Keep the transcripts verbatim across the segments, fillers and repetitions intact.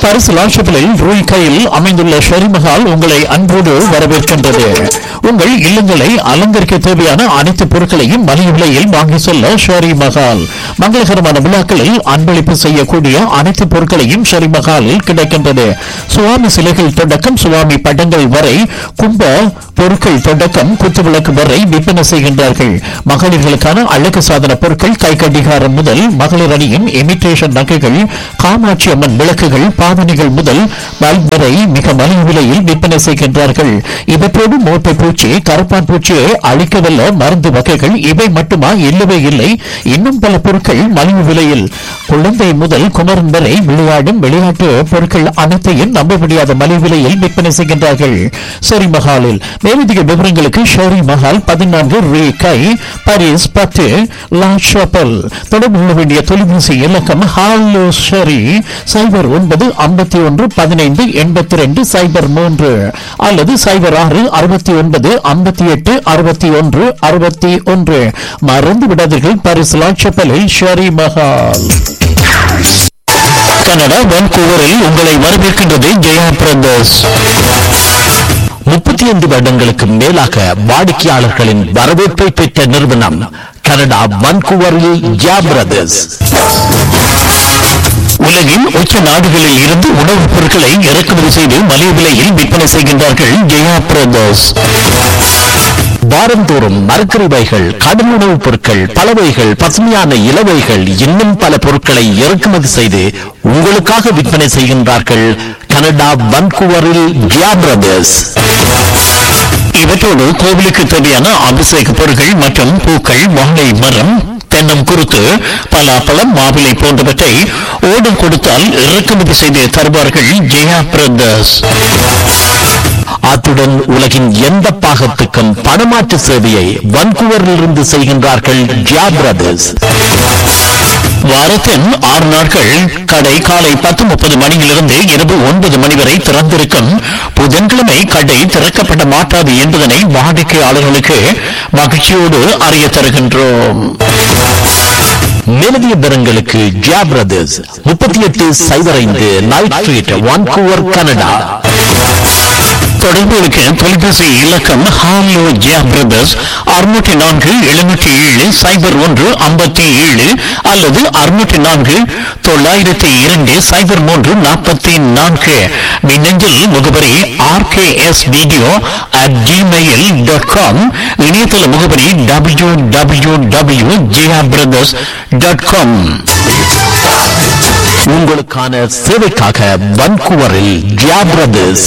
Paris லாஷப்பிளில் ரூய் கையில் அமைந்துள்ள ஷெரி மஹால் உங்களை அன்போடு வரவேற்கின்றது. உங்கள் இல்லங்களை அலங்கரிக்க தேவையான அனைத்து பொருட்களையும் மலிவு விலையில் வாங்கி செல்ல ஷெரி மஹால். மங்களகரமான விழாக்களில் அன்பளிப்பு செய்யக்கூடிய அனைத்து பொருட்களையும் ஷெரி மஹாலில் கிடைக்கின்றது. சுவாமி சிலைகள் தொடக்கம் சுவாமி படங்கள் வரை, கும்ப பொருட்கள் தொடக்கம் குத்துவிளக்கு வரை விற்பனை செய்கின்றார்கள். மகளிர்களுக்கான அழகு சாதன பொருட்கள், கை கடிகாரம் முதல் மகளிர் அணியின் இமிட்டேஷன் நகைகள், காமாட்சி அம்மன் விளக்குகள், பாவனைகள் முதல் பல்ப் வரை மிக மலிவு விலையில் விற்பனை செய்கின்றார்கள். இவற்றோடு மோட்டை பூச்சி, கருப்பான் பூச்சியை அழிக்கவல்ல மருந்து வகைகள் இவை மட்டுமா? இல்லவே இல்லை, இன்னும் பல பொருட்கள் மலிவு விலையில். குழந்தை முதல் குமரன் வரை விளையாடும் விளையாட்டு பொருட்கள் அனைத்தையும் நம்ப முடியாத மலிவு விலையில் விற்பனை செய்கின்றார்கள் ஷெரி மஹாலில். மேலதிக விவரங்களுக்கு ஷெரி மஹால் பதினான்கு ரே கை, பாரிஸ் பத்து லா ஷாப்பல். தொடர்பு கொள்ள வேண்டிய தொலைபேசி இலக்கம் ஹாலோ ஷெரி சைபர் ஒன்பது ஐம்பத்தி ஒன்று பதினைந்து எண்பத்தி ரெண்டு சைபர் மூன்று அல்லது சைபர் ஆறு அறுபத்தி ஒன்பது ஐம்பத்தி எட்டு அறுபத்தி ஒன்று அறுபத்தி ஒன்று. மறந்து விடாதீர்கள், பாரிஸ் லாஷப்பலில் ஷெரி மஹால். கனடா வான்கூவரில் உங்களை வரவேற்கின்றது ஜெயா பிரதர்ஸ். முப்பத்தி ஐந்து வருடங்களுக்கு மேலாக வாடிக்கையாளர்களின் வரவேற்பை பெற்ற நிறுவனம் கனடா வான்கூவரில் ஜெயா பிரதர்ஸ். உலகின் உச்ச நாடுகளில் இருந்து உணவுப் பொருட்களை இறக்குமதி செய்து மலிவு விலையில் விற்பனை செய்கின்றார்கள் ஜெயா பிரதர்ஸ். வாரந்தோறும் மரக்கறிவைகள், கடும் உணவுப் பொருட்கள், பலவைகள், பசுமையான இலவைகள், இன்னும் பல பொருட்களை இறக்குமதி செய்து உங்களுக்காக விற்பனை செய்கின்றார்கள் கனடா வான்கூவரில் ஜெயா பிரதர்ஸ். இவற்றோடு கோவிலுக்கு தேவையான அபிஷேக பொருட்கள் மற்றும் பூக்கள், வாழை மரம், தென்னம் குருத்து, பலாப்பழம், மாவிலை போன்றவற்றை ஓடம் கொடுத்தால் இறக்குமதி செய்து தருவார்கள் ஜெயா பிரதர்ஸ். அத்துடன் உலகின் எந்த பாகத்துக்கும் பணமாற்று சேவையை வான்கூவரில் இருந்து செய்கின்றார்கள் ஜெயா பிரதர்ஸ். வாரத்தின் ஆறு நாட்கள் கடை காலை பத்து முப்பது மணியிலிருந்து இரவு ஒன்பது மணி வரை திறந்திருக்கும். புதன்கிழமை கடை திறக்கப்பட மாட்டாது என்பதனை வாடிக்கையாளர்களுக்கு மகிழ்ச்சியோடு அறிய தருகின்றோம். மேலதிக விவரங்களுக்கு ஜெயா பிரதர்ஸ் முப்பத்தி எட்டு சைபர் ஐந்து நைட் ஸ்ட்ரீட், வான்கூவர், கனடா. தொடர்புகளுக்கு தொலைபேசி இலக்கம் ஹாலோ ஜெயா பிரதர்ஸ் அறுநூற்றி நான்கு எழுநூற்றி ஏழு சைபர் ஒன்று ஐம்பத்தி ஏழு அல்லது அறுநூற்றி நான்கு தொள்ளாயிரத்தி இரண்டு சைபர் மூன்று நாற்பத்தி நான்கு. மின்னஞ்சல் முகவரி R K S video at Gmail dot com. இணையதள முகவரி W W W Jaya brothers dot com. உங்களுக்கான சேவைக்காக வான்கூவரில் ஜெயா பிரதர்ஸ்.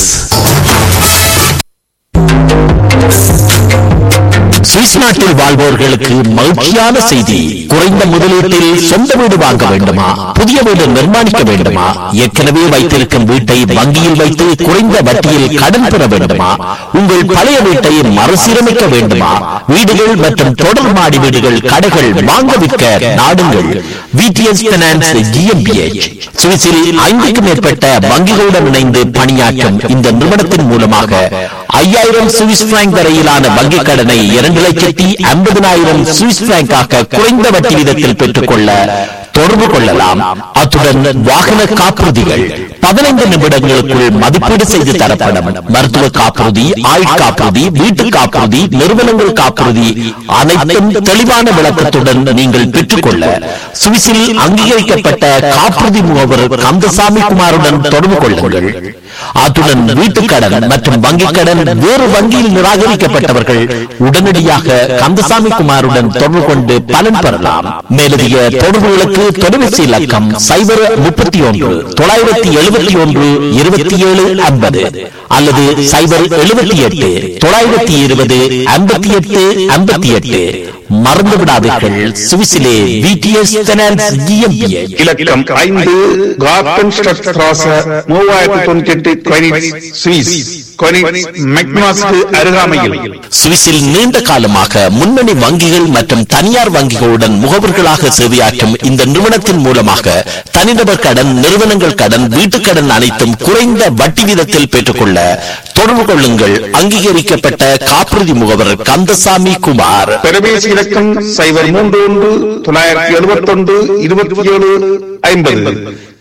சுவிஸ் நாட்டில் வாழ்வோர்களுக்கு மகிழ்ச்சியான செய்தி. குறைந்த முதலீட்டில் சொந்த வீடு வாங்க வேண்டுமா? புதிய வீடு நிர்மாணிக்க வேண்டுமா? ஏற்கனவே வைத்திருக்கும் வீட்டை வங்கியில் வைத்து குறைந்த வட்டியில் கடன் பெற வேண்டுமா? உங்கள் பழைய வீட்டை மறுசீரமைக்க வேண்டுமா? வீடுகள் மற்றும் தொடர் மாடி வீடுகள், கடைகள் வாங்க விற்க நாடுங்கள் விடிஎஸ் பைனான்ஸ் ஜிஎம்பிஎச். சுவிஸில் ஐந்துக்கும் மேற்பட்ட வங்கிகளுடன் இணைந்து பணியாற்றும் இந்த நிறுவனத்தின் மூலமாக ஐயாயிரம் சுவிஸ் பிராங்க் வரையிலான வங்கிக் கடனை இரண்டு லட்சத்தி ஐம்பதினாயிரம் சுவிஸ் பிராங்காக குறைந்த வட்டி வீதத்தில் பெற்றுக்கொள்ள தொடர்பு கொள்ளலாம். அத்துடன் வாகன காப்புறுதிகள் பதினைந்து நிமிடங்களுக்குள் மதிப்பீடு செய்து தரப்படும். மருத்துவ காப்புறுதி, ஆயுட்காப்புறுதி, வீட்டு காப்புறுதி, நிறுவனங்கள் காப்புறுதி அனைத்தும் தெளிவான விளக்கத்துடன் நீங்கள் பெற்றுக்கொள்ள சுவிஸில் அங்கீகரிக்கப்பட்ட காப்புறுதி முகவர் கந்தசாமி குமாருடன் தொடர்பு கொள்ளுங்கள். அத்துடன் வீட்டுக் கடன் மற்றும் வங்கிக் கடன் வேறு வங்கியில் நிராகரிக்கப்பட்டவர்கள் உடனடியாக கந்தசாமி குமாருடன் தொடர்பு கொண்டு பலன் பெறலாம். மேலதிக தொடர்புகளுக்கு தொலைபேசி இலக்கம் சைபர் முப்பத்தி ஒன்று தொள்ளாயிரத்தி எழுபத்தி ஒன்று இருபத்தி ஏழு ஐம்பது அல்லது சைபர் எழுபத்தி எட்டு தொள்ளாயிரத்தி இருபது ஐம்பத்தி எட்டு ஐம்பத்தி எட்டு. மறந்து விடாதீர்கள், சுவிஸிலே விடிஎஸ் பைனான்ஸ் ஜிஎம்பிஎச். இலக்கம் ஐந்து கார்டன் ஸ்ட்ராச மூவாயிரத்தி தொண்ணூத்தி எட்டு கொனிட்ஸ் சுவிஸ். கொனிட்ஸ் மெக்னாஸ்க்கு அருகாமையில். சுவிஸில் நீண்ட காலமாக முன்னணி வங்கிகள் மற்றும் தனியார் வங்கிகளுடன் முகவர்களாக சேவையாற்றும் இந்த நிறுவனத்தின் மூலமாக தனிநபர் கடன், நிறுவனங்கள் கடன், வீட்டுக் கடன் அனைத்தும் குறைந்த வட்டி வீதத்தில் பெற்றுக்கொள்ள தொடர்பு கொள்ளுங்கள். அங்கீகரிக்கப்பட்ட காப்புறுதி முகவர் கந்தசாமி குமார். தொலைபேசி இலக்கம் சைபர் மூன்று ஒன்று தொள்ளாயிரத்தி எழுபத்தி ஒன்று இருபத்தி ஏழு ஐம்பது.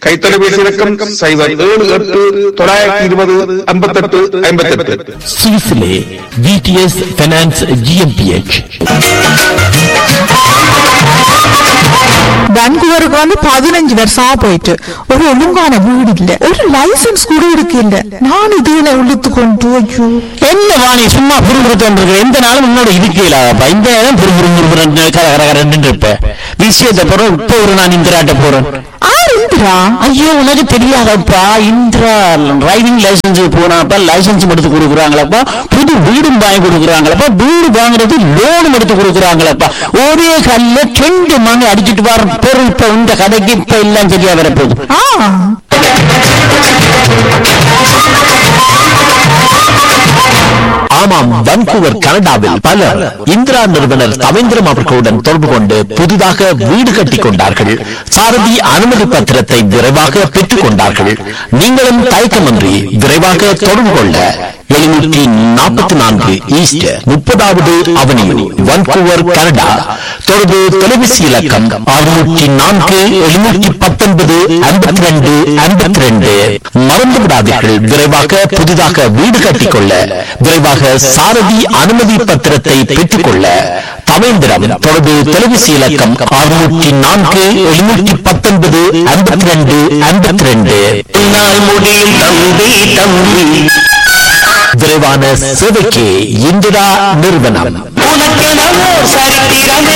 கைத்தொலைபேசி இலக்கம் சைபர் ஏழு எட்டு தொள்ளாயிரத்தி இருபது ஐம்பத்தி எட்டு ஐம்பத்தி எட்டு. சுவிஸிலே விடிஎஸ் பைனான்ஸ் ஜிஎம்பிஎச். வான்கூவருக்கு வந்து பதினஞ்சு வருஷமா போயிட்டு ஒரு ஒழுங்கான வீடு இல்ல, ஒரு லைசன்ஸ் கூட இருக்கு இல்ல. நான் இதுல உள்ளுத்து கொண்டு ஐயோ என்ன வாணி சும்மா புரிபுறுத்தோன்று எந்த நாளும் முன்னோட இருக்கலாப்பா. இந்த நேரம் புரிபுறு கரகரன்னு இருப்ப விஷயத்தை போறோம். இப்போ ஒரு நான் இந்திராட்ட போறேன். இந்திரா? ஐயோ உனக்கு தெரியாதப்பா, இந்திரா டிரைவிங் லைசன்ஸ் போனாப்பா லைசன்ஸ் எடுத்து கொடுக்குறாங்களப்பா, புது வீடும் வாங்கி கொடுக்குறாங்களப்பா, வீடு வாங்குறது லோனும் எடுத்து கொடுக்குறாங்களப்பா. ஒரே கல்ல ரெண்டு மணி அடிச்சுட்டு வர பொருள் இப்ப இந்த கதைக்கு இப்ப எல்லாம் சரியா வரப்போகுது. ஆமாம், வான்கூவர் கனடாவில் பலர் இந்திரா நிறுவனர் தவேந்திரம் அவர்களுடன் தொடர்பு கொண்டு புதிதாக வீடு கட்டிக் கொண்டார்கள். சாரதி அனுமதி பத்திரத்தை விரைவாக பெற்றுக் கொண்டார்கள். நீங்களும் தயக்கமின்றி விரைவாக தொடர்பு கொள்ள எழுநூற்றி நாற்பத்தி நான்கு ஈஸ்ட் முப்பதாவது அவனியூ வான்கூவர் கனடா. தொடர்பு தொலைபேசி இலக்கம் அறுநூற்றி நான்கு எழுநூற்றி பத்தொன்பது ஐம்பத்தி ரெண்டு ஐம்பத்தி ரெண்டு. மறந்து விடாதீர்கள், விரைவாக புதிதாக வீடு கட்டிக்கொள்ள விரைவாக சாரதி அனுமதி பத்திரத்தை பெற்றுக் கொள்ள தவேந்திரம். தொடர்பு தொலைபேசி இலக்கம் அறுநூற்றி நான்கு எழுநூற்றி பத்தொன்பது ஐம்பத்தி ரெண்டு ஐம்பத்தி ரெண்டு. முடியும் தம்பி தம்பி விரைவான சேவைக்கு இந்திரா நிறுவனம்.